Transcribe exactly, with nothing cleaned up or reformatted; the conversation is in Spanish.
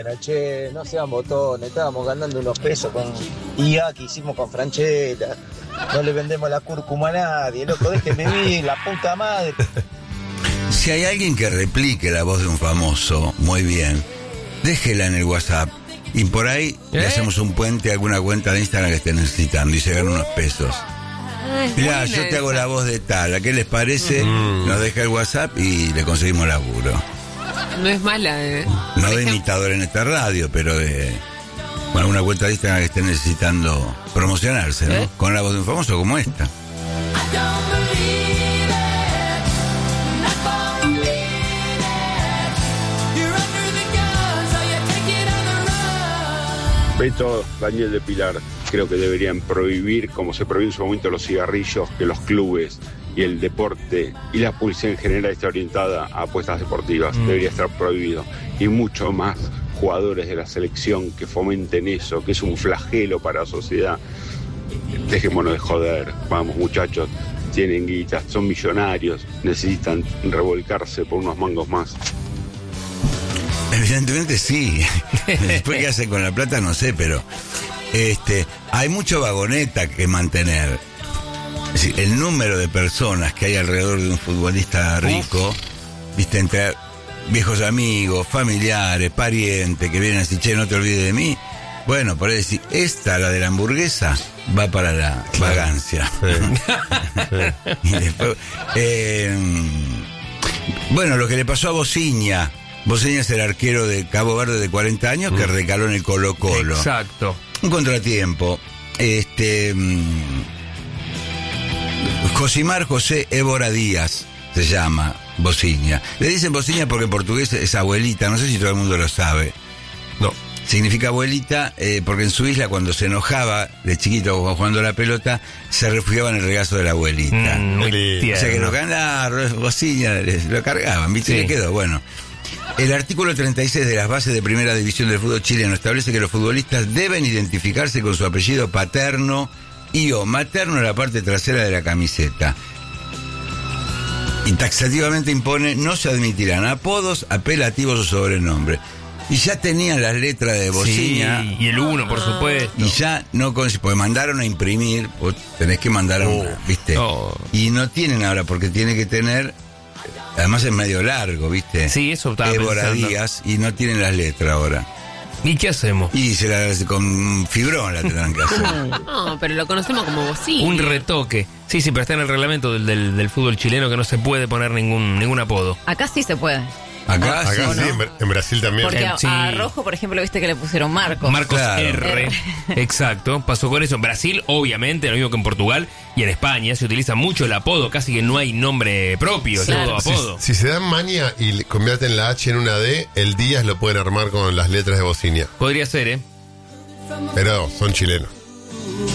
bueno, che, no sean botones, estábamos ganando unos pesos con I A que hicimos con Franchella. No le vendemos la cúrcuma a nadie, loco, déjenme vivir, la puta madre. Si hay alguien que replique la voz de un famoso, muy bien, déjela en el WhatsApp. Y por ahí ¿Eh? le hacemos un puente a alguna cuenta de Instagram que esté necesitando y se ganan unos pesos. Mirá, yo te hago la voz de tal, ¿a qué les parece? Mm. Nos deja el WhatsApp y le conseguimos laburo. No es mala, ¿eh? No de imitador en esta radio, pero de bueno, una cuenta de Instagram que esté necesitando promocionarse, ¿no? ¿Eh? Con la voz de un famoso como esta. Beto, Daniel de Pilar, creo que deberían prohibir, como se prohibió en su momento los cigarrillos, que los clubes y el deporte y la publicidad en general esté orientada a apuestas deportivas. Mm. Debería estar prohibido. Y mucho más jugadores de la selección que fomenten eso, que es un flagelo para la sociedad. Dejémonos de joder, vamos muchachos, tienen guitas, son millonarios, necesitan revolcarse por unos mangos más. Evidentemente sí. Después qué hacen con la plata no sé, pero este hay mucho vagoneta que mantener. Es decir, el número de personas que hay alrededor de un futbolista rico, Uf. viste, entre viejos amigos, familiares, parientes que vienen así, che, no te olvides de mí. Bueno, por ahí decir, esta, la de la hamburguesa, va para la vagancia. Sí. Y después, eh, bueno, lo que le pasó a Bociña. Bociña es el arquero de Cabo Verde de cuarenta años que mm. recaló en el Colo-Colo. Exacto. Un contratiempo. Este mm, Josimar José Évora Díaz se llama Bociña. Le dicen Bociña porque en portugués es abuelita, no sé si todo el mundo lo sabe. No. Significa abuelita eh, porque en su isla cuando se enojaba de chiquito jugando a la pelota se refugiaba en el regazo de la abuelita. Mm, muy tierno. O sea que lo ganaron, Bociña, lo cargaban, ¿viste? Sí. Y le quedó, bueno. El artículo treinta y seis de las bases de Primera División del fútbol chileno establece que los futbolistas deben identificarse con su apellido paterno y o materno en la parte trasera de la camiseta. Y taxativamente impone no se admitirán apodos, apelativos o sobrenombres. Y ya tenían las letras de Bociña. Sí, y el uno, por supuesto. Y ya no, porque mandaron a imprimir, vos tenés que mandar a oh, una, ¿viste? Oh. Y no tienen ahora, porque tiene que tener... Además es medio largo, ¿viste? Sí, eso estaba Évora pensando. Díaz, y no tienen las letras ahora. ¿Y qué hacemos? Y se la, con fibrón la tendrán que hacer. No, pero lo conocemos como Bociña. Un retoque. Sí, sí, pero está en el reglamento del, del, del fútbol chileno que no se puede poner ningún ningún apodo. Acá sí se puede. Acá, Acá sí, sí, ¿no? en, en Brasil también. Porque a, Sí. a Rojo, por ejemplo, viste que le pusieron Marcos. Marcos Claro. R. Exacto, pasó con eso. En Brasil, obviamente, lo mismo que en Portugal y en España, se utiliza mucho el apodo, casi que no hay nombre propio, Sí. es todo Si, apodo. si se dan maña y le convierten la H en una D, el Díaz lo pueden armar con las letras de Bociña. Podría ser, ¿eh? Pero son chilenos.